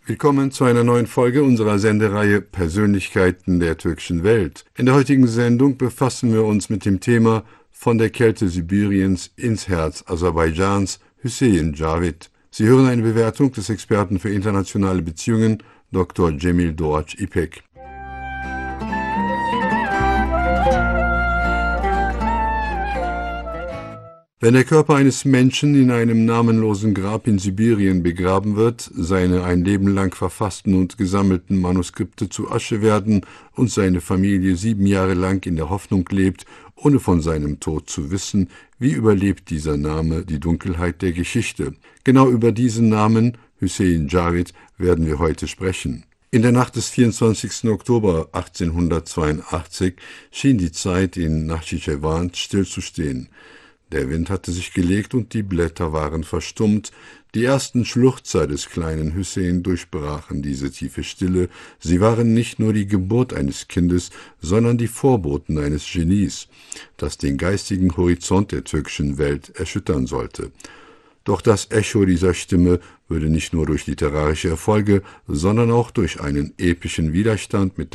Willkommen zu einer neuen Folge unserer Sendereihe Persönlichkeiten der türkischen Welt. In der heutigen Sendung befassen wir uns mit dem Thema Von der Kälte Sibiriens ins Herz Aserbaidschans, Hüseyin Cavid. Sie hören eine Bewertung des Experten für internationale Beziehungen, Dr. Cemil Doğaç İpek. Wenn der Körper eines Menschen in einem namenlosen Grab in Sibirien begraben wird, seine ein Leben lang verfassten und gesammelten Manuskripte zu Asche werden und seine Familie 7 Jahre lang in der Hoffnung lebt, ohne von seinem Tod zu wissen, wie überlebt dieser Name die Dunkelheit der Geschichte? Genau über diesen Namen, Hüseyin Cavid, werden wir heute sprechen. In der Nacht des 24. Oktober 1882 schien die Zeit in Nakhitschewan stillzustehen. Der Wind hatte sich gelegt und die Blätter waren verstummt. Die ersten Schluchzer des kleinen Hüseyin durchbrachen diese tiefe Stille. Sie waren nicht nur die Geburt eines Kindes, sondern die Vorboten eines Genies, das den geistigen Horizont der türkischen Welt erschüttern sollte. Doch das Echo dieser Stimme würde nicht nur durch literarische Erfolge, sondern auch durch einen epischen Widerstand mit